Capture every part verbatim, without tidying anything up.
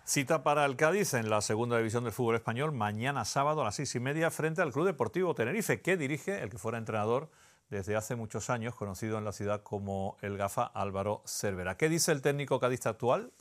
Cita para el Cádiz en la segunda división del fútbol español mañana sábado a las seis y media frente al Club Deportivo Tenerife, que dirige el que fuera entrenador desde hace muchos años, conocido en la ciudad como el Gafa, Álvaro Cervera. ¿Qué dice el técnico cadista actual?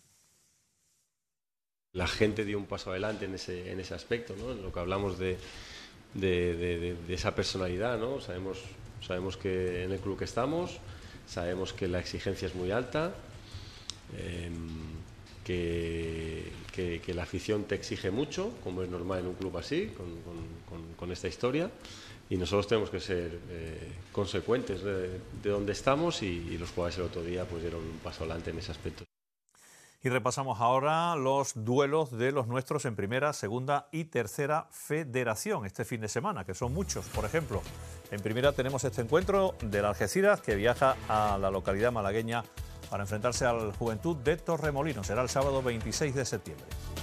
La gente dio un paso adelante en ese, en ese aspecto, ¿no? En lo que hablamos de, de, de, de, de esa personalidad, ¿no? Sabemos, sabemos que en el club que estamos, sabemos que la exigencia es muy alta, eh, que, que, que la afición te exige mucho, como es normal en un club así, con, con, con, con esta historia, y nosotros tenemos que ser eh, consecuentes de, de donde estamos, y, y los jugadores el otro día pues dieron un paso adelante en ese aspecto. Y repasamos ahora los duelos de los nuestros en primera, segunda y tercera federación este fin de semana, que son muchos. Por ejemplo, en primera tenemos este encuentro del Algeciras, que viaja a la localidad malagueña para enfrentarse al Juventud de Torremolinos. Será el sábado veintiséis de septiembre.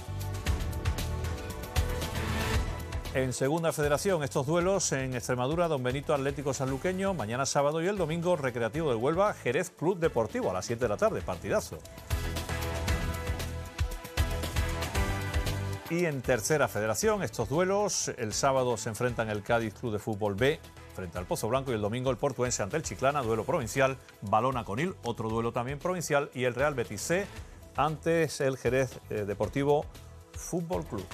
En segunda federación, estos duelos en Extremadura, Don Benito Atlético Sanluqueño, mañana sábado, y el domingo Recreativo de Huelva, Jerez Club Deportivo a las siete de la tarde, partidazo. Y en tercera federación, estos duelos, el sábado se enfrentan el Cádiz Club de Fútbol B frente al Pozo Blanco y el domingo el Portuense ante el Chiclana, duelo provincial, Balona Conil, otro duelo también provincial, y el Real Betis C ante el Jerez eh, Deportivo Fútbol Club.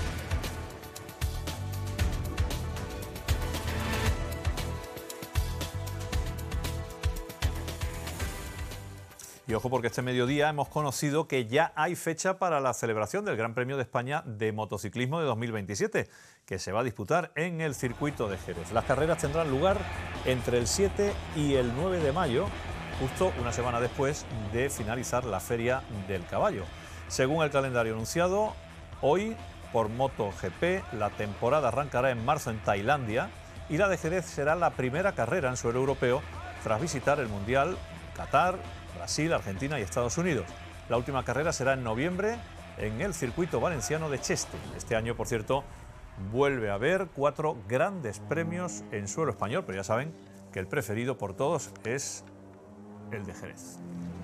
Y ojo, porque este mediodía hemos conocido que ya hay fecha para la celebración del Gran Premio de España de Motociclismo de dos mil veintisiete, que se va a disputar en el circuito de Jerez. Las carreras tendrán lugar entre el siete y el nueve de mayo, justo una semana después de finalizar la Feria del Caballo. Según el calendario anunciado, hoy, por MotoGP, la temporada arrancará en marzo en Tailandia y la de Jerez será la primera carrera en suelo europeo tras visitar el Mundial Qatar, Brasil, Argentina y Estados Unidos. La última carrera será en noviembre en el circuito valenciano de Cheste. Este año, por cierto, vuelve a haber cuatro grandes premios en suelo español, pero ya saben que el preferido por todos es el de Jerez.